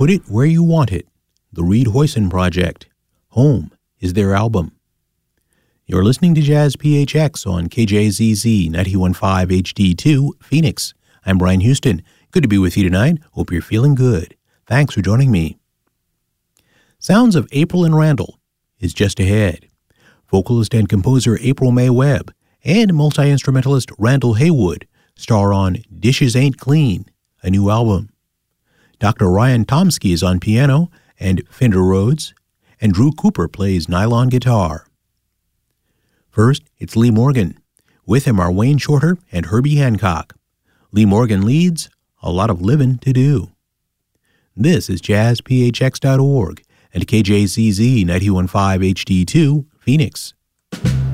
Put It Where You Want It, the Reed Hoyson Project. Home is their album. You're listening to Jazz PHX on KJZZ 91.5 HD2, Phoenix. I'm Brian Houston. Good to be with you tonight. Hope you're feeling good. Thanks for joining me. Sounds of April and Randall is just ahead. Vocalist and composer April May Webb and multi-instrumentalist Randall Haywood star on Dishes Ain't Clean, a new album. Dr. Ryan Tomsky is on piano and Fender Rhodes, and Drew Cooper plays nylon guitar. First, it's Lee Morgan. With him are Wayne Shorter and Herbie Hancock. Lee Morgan leads A Lot of Livin' to Do. This is jazzphx.org and KJZZ 91.5 HD2, Phoenix.